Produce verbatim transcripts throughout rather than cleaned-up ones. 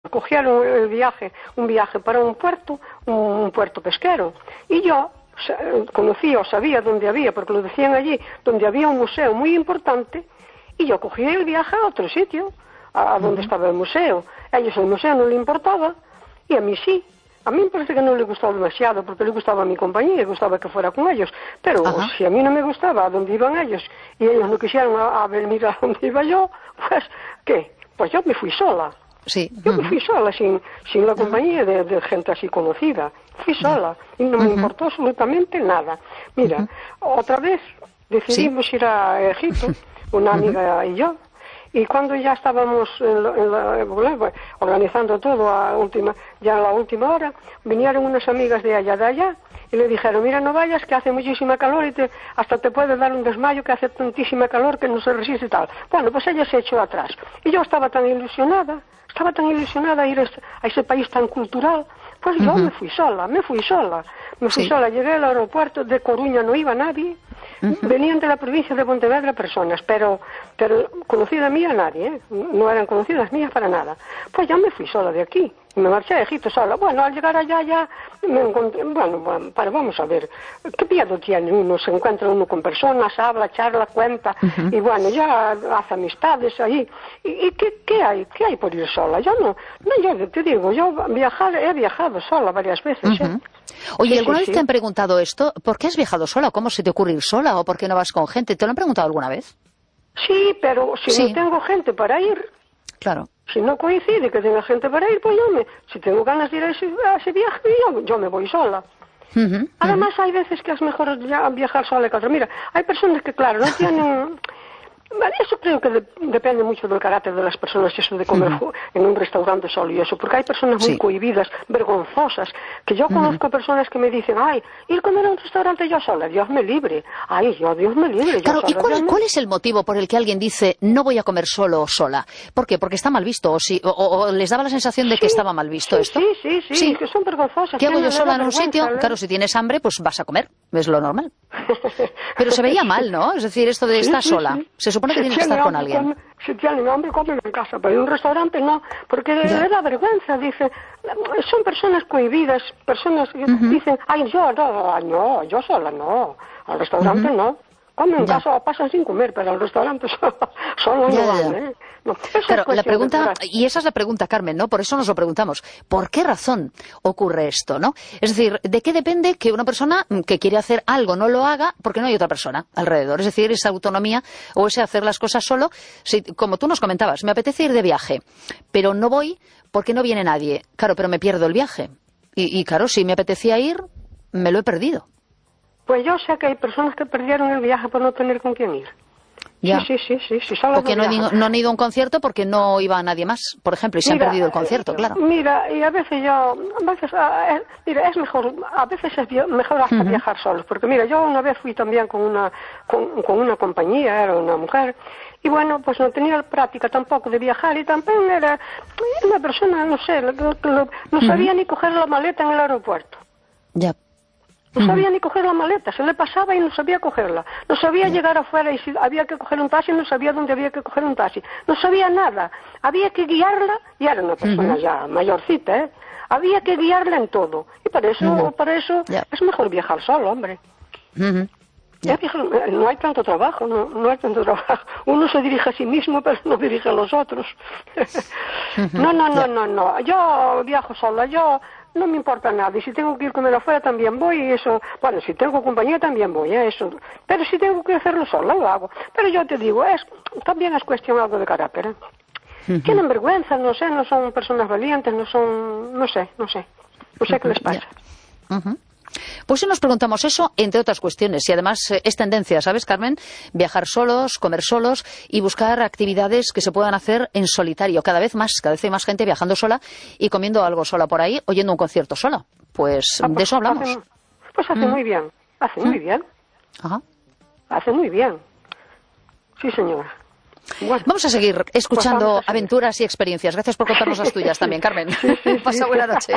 cogieron el viaje, un viaje para un puerto, un puerto pesquero, y yo conocía o sabía dónde había, porque lo decían allí, donde había un museo muy importante, y yo cogí el viaje a otro sitio, a, a donde uh-huh. estaba el museo. A ellos el museo no le importaba, y a mí sí. A mí me parece que no le gustaba demasiado, porque le gustaba mi compañía, le gustaba que fuera con ellos. Pero uh-huh. si a mí no me gustaba a dónde iban ellos, y ellos no quisieron a, a venir a donde iba yo, pues, ¿qué? Pues yo me fui sola. Sí. Yo uh-huh. me fui sola, sin, sin la compañía de, de gente así conocida. Fui sola, y no me uh-huh. importó absolutamente nada. Mira, uh-huh. otra vez decidimos ¿Sí? ir a Egipto, una amiga uh-huh. y yo, y cuando ya estábamos en la, en la, organizando todo a última, ya a la última hora, vinieron unas amigas de allá de allá, y le dijeron, mira, no vayas, que hace muchísima calor y te, hasta te puede dar un desmayo, que hace tantísima calor que no se resiste y tal. Bueno, pues ella se echó atrás. Y yo estaba tan ilusionada, estaba tan ilusionada a ir a ese país tan cultural, pues yo uh-huh. me fui sola, me fui sola. Me fui sí. sola, llegué al aeropuerto de Coruña, no iba nadie. Uh-huh. Venían de la provincia de Pontevedra personas, pero, pero conocida mía nadie, ¿eh? No eran conocidas mías para nada. Pues ya me fui sola de aquí, y me marché a Egipto sola. Bueno, al llegar allá ya me encontré, bueno, bueno para, vamos a ver, ¿qué miedo tiene uno? Se encuentra uno con personas, habla, charla, cuenta, uh-huh. y bueno, ya hace amistades ahí. ¿Y, y qué, qué hay? ¿Qué hay por ir sola? Yo no, no, yo te digo, yo viajar, he viajado sola varias veces, ¿eh? Uh-huh. Oye, sí, ¿alguna sí, vez sí. te han preguntado esto? ¿Por qué has viajado sola? ¿Cómo se te ocurre ir sola? ¿O por qué no vas con gente? ¿Te lo han preguntado alguna vez? Sí, pero si sí. no tengo gente para ir... Claro. Si no coincide que tenga gente para ir, pues yo me... Si tengo ganas de ir a ese, a ese viaje, yo, yo me voy sola. Uh-huh, Además, uh-huh. hay veces que es mejor viajar sola que otra. Mira, hay personas que, claro, no tienen... Eso creo que de, depende mucho del carácter de las personas, eso de comer uh-huh. en un restaurante solo y eso, porque hay personas muy sí. cohibidas, vergonzosas, que yo conozco uh-huh. personas que me dicen, ay, ir a comer a un restaurante yo sola, Dios me libre, ay, yo, Dios me libre. Claro, yo ¿y sola, cuál, me... cuál es el motivo por el que alguien dice, no voy a comer solo o sola? ¿Por qué? ¿Porque está mal visto? ¿O, si, o, o les daba la sensación de sí, que estaba mal visto sí, esto? Sí, sí, sí, sí, que son vergonzosas. ¿Qué hago yo sola en un vergüenza, sitio? ¿eh? Claro, si tienes hambre, pues vas a comer, es lo normal. Pero se veía mal, ¿no? Es decir, esto de sí, estar sí, sola. Sí. Se supone que si tienes que estar con alguien. Come, si tienen hambre, comen en casa, pero en un restaurante no, porque ya. le da vergüenza, dice. Son personas cohibidas, personas que uh-huh. dicen, ay, yo no, no, yo sola no, al restaurante uh-huh. no. Comen en ya. casa o pasan sin comer, pero al restaurante solo, solo ya, no ya. van, ¿eh? No. Claro, la pregunta, y esa es la pregunta, Carmen, ¿no? Por eso nos lo preguntamos. ¿Por qué razón ocurre esto, no? Es decir, ¿de qué depende que una persona que quiere hacer algo no lo haga porque no hay otra persona alrededor? Es decir, esa autonomía o ese hacer las cosas solo. Si, como tú nos comentabas, me apetece ir de viaje, pero no voy porque no viene nadie. Claro, pero me pierdo el viaje. Y, y claro, si me apetecía ir, me lo he perdido. Pues yo sé que hay personas que perdieron el viaje por no tener con quién ir. Ya. Sí, sí, sí, sí, sí o que no, no han ido a un concierto porque no iba nadie más, por ejemplo, y se mira, han perdido el concierto, claro. Mira, y a veces yo, a veces, eh, mira, es mejor, a veces es mejor hasta uh-huh. viajar solos, porque mira, yo una vez fui también con una, con, con una compañía, era una mujer, y bueno, pues no tenía práctica tampoco de viajar, y también era una persona, no sé, no, no sabía uh-huh. ni coger la maleta en el aeropuerto. Ya. No sabía uh-huh. ni coger la maleta, se le pasaba y no sabía cogerla. No sabía uh-huh. llegar afuera y si había que coger un taxi, no sabía dónde había que coger un taxi. No sabía nada. Había que guiarla, y era una persona uh-huh. ya mayorcita, ¿eh? Había que guiarla en todo. Y para eso, uh-huh. para eso yeah. es mejor viajar solo, hombre. Uh-huh. Yeah. Viajar, no hay tanto trabajo, no, no hay tanto trabajo. Uno se dirige a sí mismo, pero no dirige a los otros. uh-huh. No, no, no, yeah. no, no. Yo viajo sola, yo... No me importa nada, y si tengo que ir comer afuera también voy, y eso, bueno, si tengo compañía también voy, ¿eh? Eso, pero si tengo que hacerlo sola, lo hago. Pero yo te digo, es también es cuestión algo de carácter, ¿eh? Uh-huh. Tienen vergüenza, no sé, no son personas valientes, no son, no sé, no sé, no sé uh-huh. qué les pasa. Yeah. Uh-huh. Pues si nos preguntamos eso, entre otras cuestiones, y además eh, es tendencia, ¿sabes, Carmen? Viajar solos, comer solos y buscar actividades que se puedan hacer en solitario. Cada vez más, cada vez hay más gente viajando sola y comiendo algo sola por ahí, oyendo un concierto sola. Pues ah, pues de eso hablamos. Hace, pues hace mm. muy bien, hace mm. muy bien. Ajá. Hace muy bien. Sí, señora. Bueno, vamos a seguir escuchando pues a seguir. aventuras y experiencias. Gracias por contarnos las tuyas también, Carmen. Sí, sí, Pasa buena noche.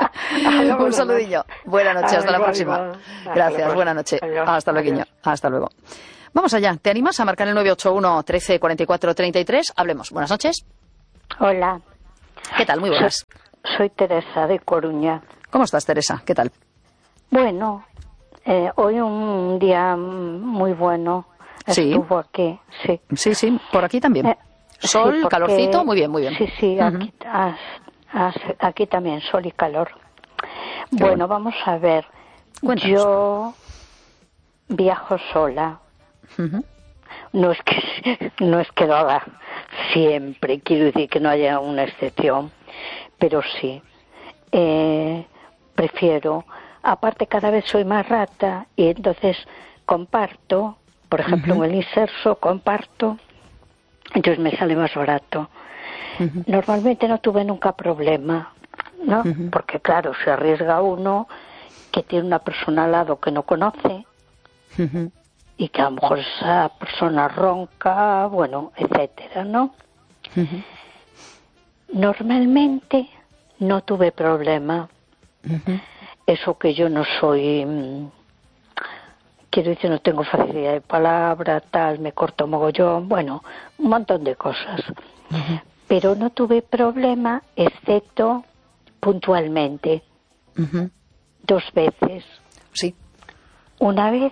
Un saludillo. Buena noche, hasta la próxima. Gracias, buena noche. Hasta luego. Hasta luego. Vamos allá. ¿Te animas a marcar el nueve ocho uno, trece, cuarenta y cuatro, treinta y tres? Hablemos. Buenas noches. Hola. ¿Qué tal? Muy buenas. Soy, soy Teresa de Coruña. ¿Cómo estás, Teresa? ¿Qué tal? Bueno, eh, hoy un día muy bueno. Sí. Estuvo aquí, sí. Sí, sí, por aquí también. Eh, sol, sí, porque, calorcito, muy bien, muy bien. Sí, sí, uh-huh. aquí, as, as, aquí también sol y calor. Qué bueno, bueno, vamos a ver. Cuéntanos. Yo viajo sola. Uh-huh. No es que no es que lo haga siempre, quiero decir que no haya una excepción, pero sí. Eh, prefiero, aparte cada vez soy más rata y entonces comparto, por ejemplo uh-huh. en el inserso comparto, entonces me sale más barato. Uh-huh. Normalmente no tuve nunca problema, ¿no? Uh-huh. Porque claro, se arriesga uno que tiene una persona al lado que no conoce. Uh-huh. Y que a lo mejor esa persona ronca, bueno, etcétera, ¿no? Uh-huh. Normalmente no tuve problema. Uh-huh. Eso que yo no soy, quiero decir, no tengo facilidad de palabra, tal, me corto mogollón, bueno, un montón de cosas. Uh-huh. Pero no tuve problema, excepto puntualmente. Uh-huh. Dos veces. Sí. Una vez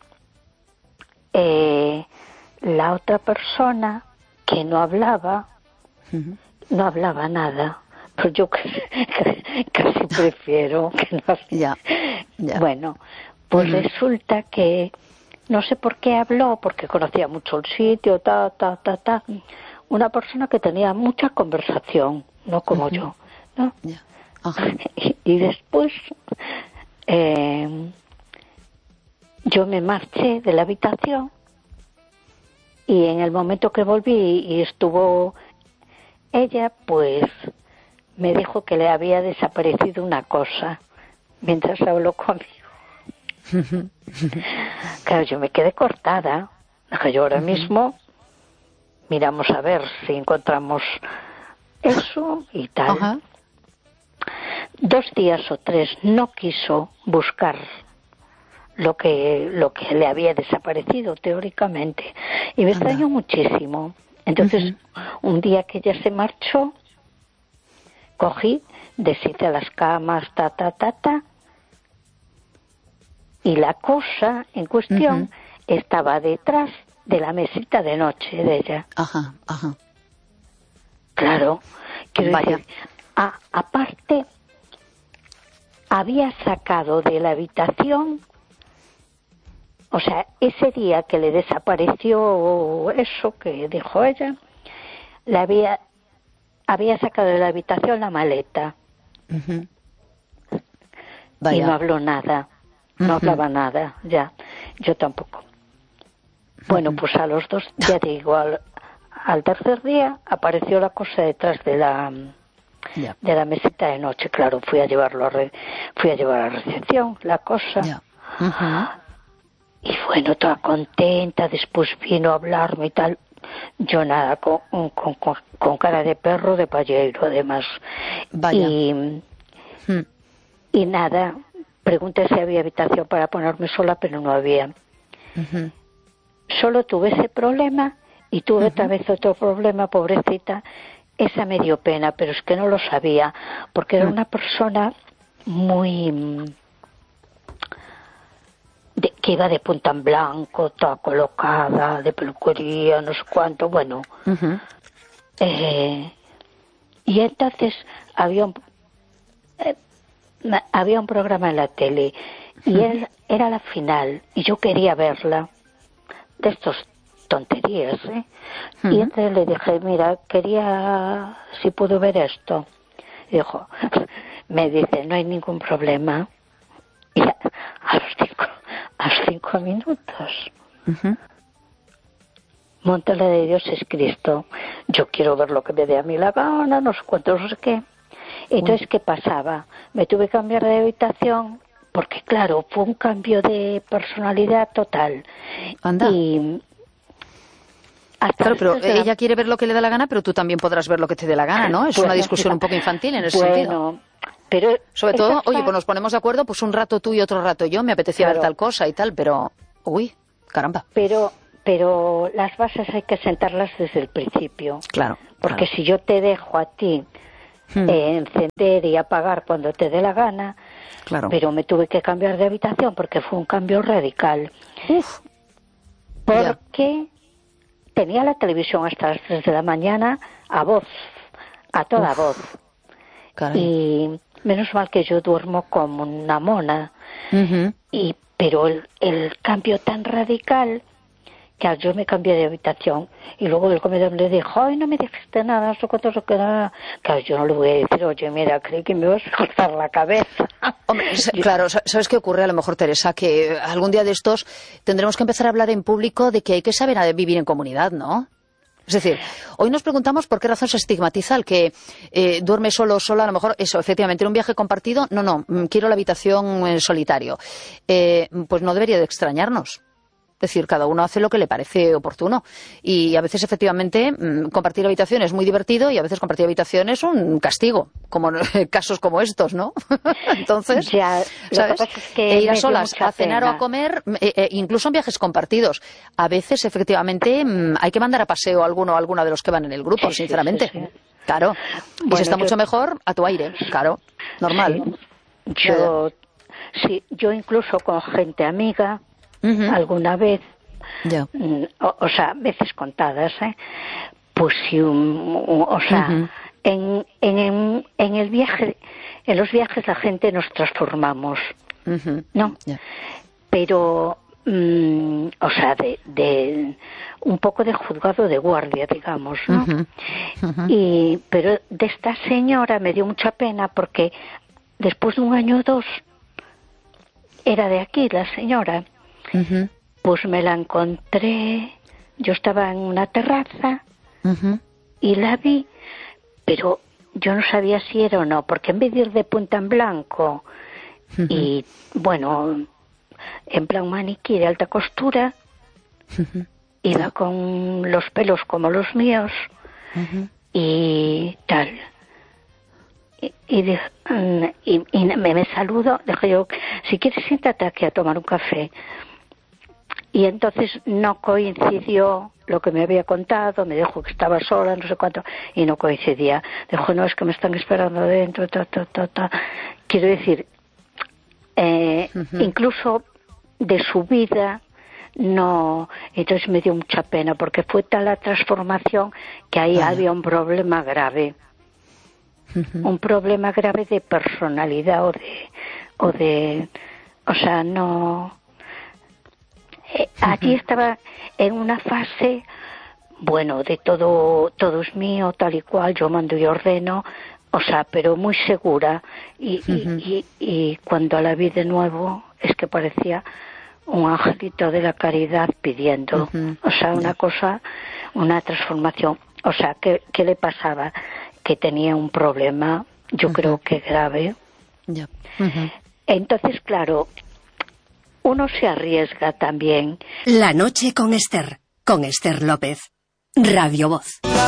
Eh, la otra persona que no hablaba, uh-huh. no hablaba nada, pero yo casi prefiero que no hable. Ya, ya. Bueno, pues uh-huh. resulta que no sé por qué habló, porque conocía mucho el sitio, ta, ta, ta, ta. Una persona que tenía mucha conversación, no como uh-huh. yo, ¿no? Yeah. Uh-huh. Y, y después eh, yo me marché de la habitación y en el momento que volví y estuvo ella, pues me dijo que le había desaparecido una cosa mientras habló conmigo. Claro, yo me quedé cortada. Yo ahora mismo miramos a ver si encontramos eso y tal. Uh-huh. Dos días o tres no quiso buscar lo que lo que le había desaparecido teóricamente y me extrañó uh-huh. muchísimo. Entonces uh-huh. un día que ella se marchó, cogí, deshice las camas, ta ta ta ta, y la cosa en cuestión uh-huh. estaba detrás de la mesita de noche de ella. Ajá, ajá. Claro, quiero Vaya. decir, a, aparte había sacado de la habitación. O sea, ese día que le desapareció eso que dijo ella, le había, había sacado de la habitación la maleta. Uh-huh. Y no habló nada, no uh-huh. hablaba nada, ya, yo tampoco. Uh-huh. Bueno, pues a los dos, ya digo, al, al tercer día apareció la cosa detrás de la yeah. de la mesita de noche. Claro, fui a llevarlo a re, fui a llevar a la recepción, la cosa. Yeah. Uh-huh. Y bueno, toda contenta, después vino a hablarme y tal. Yo nada, con, con, con, con cara de perro de payero, además. Vaya. Y, hmm. y nada, pregunté si había habitación para ponerme sola, pero no había. Uh-huh. Solo tuve ese problema y tuve uh-huh. otra vez otro problema, pobrecita. Esa me dio pena, pero es que no lo sabía, porque era uh-huh. una persona muy... De, que iba de punta en blanco, toda colocada, de peluquería, no sé cuánto, bueno. Uh-huh. Eh, y entonces había un, eh, había un programa en la tele y uh-huh. él, era la final y yo quería verla, de estos tonterías, ¿eh? Uh-huh. Y entonces le dije, mira, quería, si puedo ver esto. Y dijo, me dice, no hay ningún problema. Y a, a los cinco a los cinco minutos uh-huh. monta la de Dios es Cristo, yo quiero ver lo que me dé a mí la gana, no sé cuánto, no sé qué. Entonces, ¿qué pasaba? Me tuve que cambiar de habitación porque claro, fue un cambio de personalidad total. Anda. Y hasta claro, pero ella la... quiere ver lo que le da la gana, pero tú también podrás ver lo que te dé la gana, ¿no? Es bueno, una discusión un poco infantil en ese bueno, sentido. Pero sobre todo, está... oye, pues nos ponemos de acuerdo, pues un rato tú y otro rato yo, me apetecía claro. ver tal cosa y tal, pero, uy, caramba. Pero, pero las bases hay que sentarlas desde el principio. Claro. Porque claro. si yo te dejo a ti hmm. eh, encender y apagar cuando te dé la gana, claro. pero me tuve que cambiar de habitación porque fue un cambio radical. Uf. Porque ya. tenía la televisión hasta las tres de la mañana a voz, a toda Uf. voz. Caray. Y menos mal que yo duermo como una mona. Uh-huh. Y pero el, el cambio tan radical que yo me cambié de habitación y luego el comedor le dijo, ay, no me dijiste nada, no sé cuánto se queda. Claro, yo no le voy a decir, oye, mira, creí que me vas a cortar la cabeza. Hombre, claro, ¿sabes qué ocurre a lo mejor, Teresa? Que algún día de estos tendremos que empezar a hablar en público de que hay que saber vivir en comunidad, ¿no? Es decir, hoy nos preguntamos por qué razón se estigmatiza el que eh, duerme solo o sola, a lo mejor eso, efectivamente, en un viaje compartido, no, no, quiero la habitación en solitario. Eh, pues no debería de extrañarnos. Es decir, cada uno hace lo que le parece oportuno. Y a veces, efectivamente, compartir habitación es muy divertido y a veces compartir habitación es un castigo, como casos como estos, ¿no? Entonces, ya, ¿sabes? Es que e ir a solas a cenar pena. o a comer, eh, eh, incluso en viajes compartidos. A veces, efectivamente, hay que mandar a paseo a alguno o alguna de los que van en el grupo, sí, sinceramente. Sí, sí, sí. Claro. Bueno, y se está yo... mucho mejor a tu aire, claro, normal. Sí. Yo, sí, yo incluso con gente amiga, uh-huh. alguna vez, yeah. o, o sea, veces contadas, ¿eh? Pues sí, un, un, o sea, uh-huh. en, en, en el viaje, en los viajes la gente nos transformamos, uh-huh. ¿no? Yeah. Pero, um, o sea, de, de un poco de juzgado de guardia, digamos, ¿no? Uh-huh. Uh-huh. Y, pero de esta señora me dio mucha pena porque después de un año o dos era de aquí la señora. Uh-huh. Pues me la encontré, yo estaba en una terraza uh-huh. y la vi, pero yo no sabía si era o no, porque en vez de ir de punta en blanco uh-huh. y, bueno, en plan maniquí de alta costura, uh-huh. iba con los pelos como los míos uh-huh. y tal. Y, y, y, y me, me saludo, dije yo, si quieres siéntate aquí a tomar un café. Y entonces no coincidió lo que me había contado, me dijo que estaba sola, no sé cuánto, y no coincidía. Dijo, no, es que me están esperando adentro, ta, ta, ta, ta. Quiero decir, eh, uh-huh. incluso de su vida, no. Entonces me dio mucha pena, porque fue tal la transformación que ahí ah. había un problema grave. Uh-huh. Un problema grave de personalidad o de, o de, o sea, no... Eh, allí estaba en una fase, bueno, de todo, todo es mío, tal y cual, yo mando y ordeno, o sea, pero muy segura. Y, uh-huh. y, y, y cuando la vi de nuevo, es que parecía un angelito de la caridad pidiendo, uh-huh. o sea, una cosa, una transformación. O sea, ¿qué, qué le pasaba? Que tenía un problema, yo uh-huh. creo que grave. Yeah. Uh-huh. Entonces, claro, uno se arriesga también. La noche con Ester, con Ester López, Radio Voz.